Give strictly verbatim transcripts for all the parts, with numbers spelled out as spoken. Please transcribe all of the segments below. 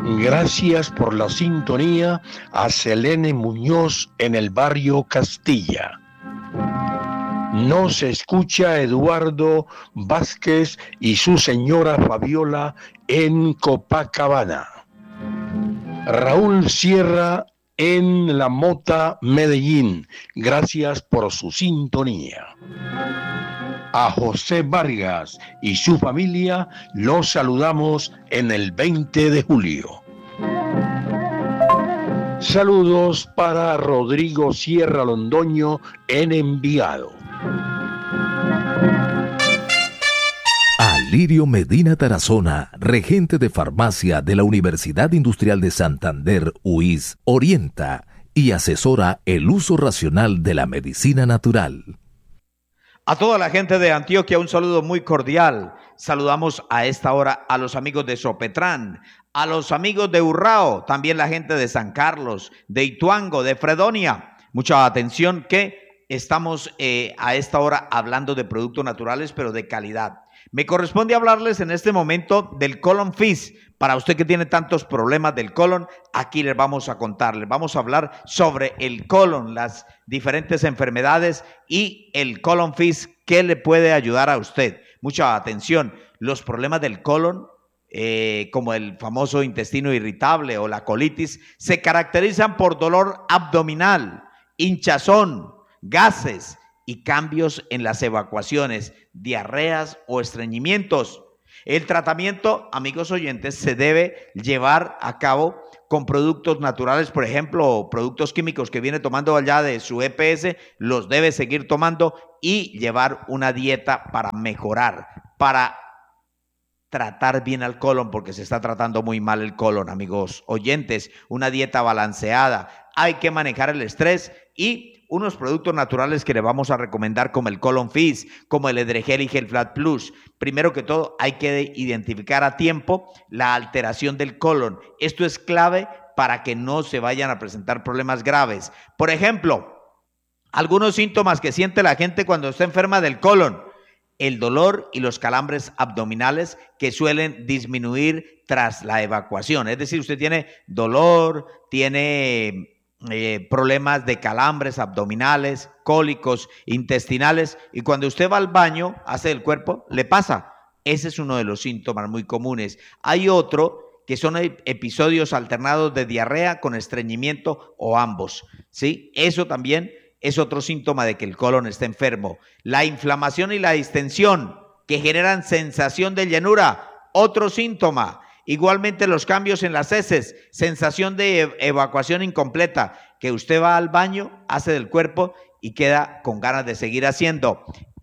Gracias por la sintonía a Selene Muñoz en el barrio Castilla. Nos escucha Eduardo Vázquez y su señora Fabiola en Copacabana. Raúl Sierra en La Mota, Medellín. Gracias por su sintonía. A José Vargas y su familia los saludamos en el veinte de julio. Saludos para Rodrigo Sierra Londoño en Envigado. Alirio Medina Tarazona, regente de farmacia de la Universidad Industrial de Santander, U I S, orienta y asesora el uso racional de la medicina natural. A toda la gente de Antioquia, un saludo muy cordial. Saludamos a esta hora a los amigos de Sopetrán, a los amigos de Urrao, también la gente de San Carlos, de Ituango, de Fredonia. Mucha atención que estamos eh, a esta hora hablando de productos naturales, pero de calidad. Me corresponde hablarles en este momento del Colon Fizz. Para usted que tiene tantos problemas del colon, aquí les vamos a contar, les vamos a hablar sobre el colon, las diferentes enfermedades y el Colon Fizz, ¿qué le puede ayudar a usted? Mucha atención, los problemas del colon, eh, como el famoso intestino irritable o la colitis, se caracterizan por dolor abdominal, hinchazón, gases y cambios en las evacuaciones, diarreas o estreñimientos. El tratamiento, amigos oyentes, se debe llevar a cabo con productos naturales, por ejemplo, productos químicos que viene tomando allá de su E P S, los debe seguir tomando y llevar una dieta para mejorar, para tratar bien al colon, porque se está tratando muy mal el colon, amigos oyentes. Una dieta balanceada, hay que manejar el estrés y unos productos naturales que le vamos a recomendar como el Colon Fizz, como el Edregel y Gel Flat Plus. Primero que todo, hay que identificar a tiempo la alteración del colon. Esto es clave para que no se vayan a presentar problemas graves. Por ejemplo, algunos síntomas que siente la gente cuando está enferma del colon: el dolor y los calambres abdominales que suelen disminuir tras la evacuación. Es decir, usted tiene dolor, tiene Eh, problemas de calambres abdominales, cólicos, intestinales, y cuando usted va al baño, hace el cuerpo, le pasa. Ese es uno de los síntomas muy comunes. Hay otro que son episodios alternados de diarrea con estreñimiento o ambos, ¿sí? Eso también es otro síntoma de que el colon está enfermo. La inflamación y la distensión que generan sensación de llenura, otro síntoma. Igualmente los cambios en las heces, sensación de evacuación incompleta, que usted va al baño, hace del cuerpo y queda con ganas de seguir haciendo.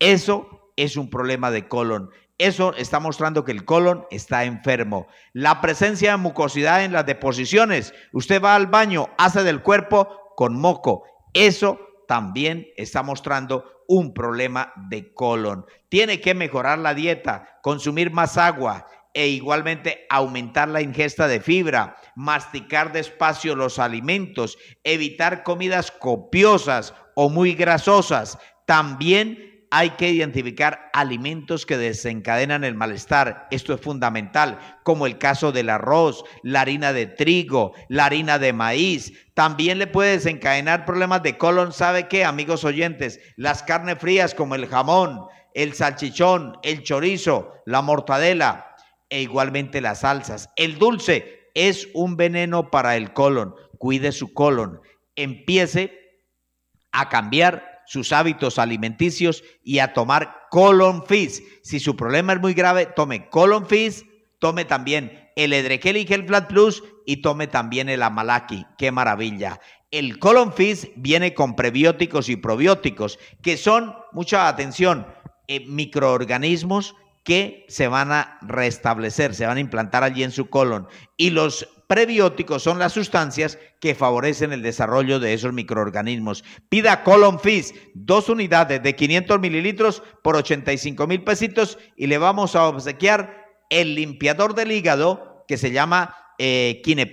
Eso es un problema de colon. Eso está mostrando que el colon está enfermo. La presencia de mucosidad en las deposiciones. Usted va al baño, hace del cuerpo con moco. Eso también está mostrando un problema de colon. Tiene que mejorar la dieta, consumir más agua, e igualmente aumentar la ingesta de fibra, masticar despacio los alimentos, evitar comidas copiosas o muy grasosas. También hay que identificar alimentos que desencadenan el malestar. Esto es fundamental, como el caso del arroz, la harina de trigo, la harina de maíz. También le puede desencadenar problemas de colon. ¿Sabe qué, amigos oyentes? Las carnes frías como el jamón, el salchichón, el chorizo, la mortadela, e igualmente las salsas. El dulce es un veneno para el colon. Cuide su colon. Empiece a cambiar sus hábitos alimenticios y a tomar Colon Fizz. Si su problema es muy grave, tome Colon Fizz, tome también el Edregel y Gel Flat Plus y tome también el Amalaki. ¡Qué maravilla! El Colon Fizz viene con prebióticos y probióticos, que son, mucha atención, eh, microorganismos que se van a restablecer, se van a implantar allí en su colon. Y los prebióticos son las sustancias que favorecen el desarrollo de esos microorganismos. Pida Colon Fizz, dos unidades de quinientos mililitros por ochenta y cinco mil pesitos y le vamos a obsequiar el limpiador del hígado que se llama eh, Kinepad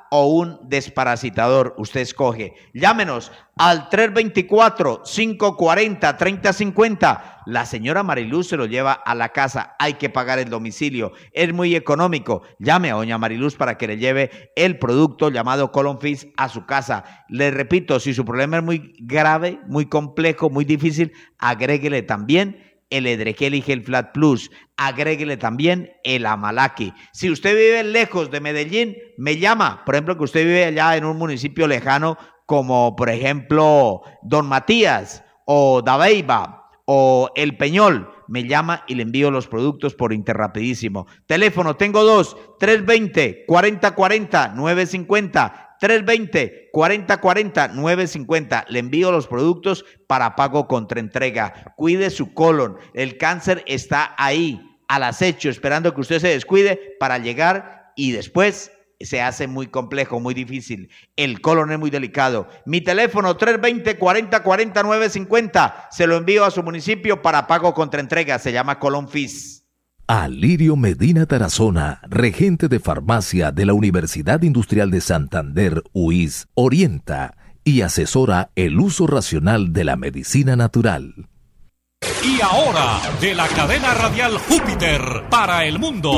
o un desparasitador. Usted escoge. Llámenos al tres dos cuatro, cinco cuatro cero, tres cero cinco cero. La señora Mariluz se lo lleva a la casa. Hay que pagar el domicilio. Es muy económico. Llame a doña Mariluz para que le lleve el producto llamado Colon Fizz a su casa. Le repito, si su problema es muy grave, muy complejo, muy difícil, agréguele también el Edregel y Gel Flat Plus, agréguele también el Amalaki. Si usted vive lejos de Medellín, me llama. Por ejemplo, que usted vive allá en un municipio lejano, como por ejemplo Don Matías o Dabeiba o El Peñol, me llama y le envío los productos por Interrapidísimo. Teléfono, tengo dos, tres dos cero, cuatro cero cuatro cero, nueve cinco cero, tres dos cero, cuatro cero cuatro cero, nueve cinco cero. Le envío los productos para pago contra entrega. Cuide su colon. El cáncer está ahí, al acecho, esperando que usted se descuide para llegar y después se hace muy complejo, muy difícil. El colon es muy delicado. Mi teléfono tres dos cero, cuatro cero cuatro cero, nueve cinco cero. Se lo envío a su municipio para pago contra entrega. Se llama Colon Fizz. Alirio Medina Tarazona, regente de farmacia de la Universidad Industrial de Santander, U I S, orienta y asesora el uso racional de la medicina natural. Y ahora, de la cadena radial Júpiter para el mundo.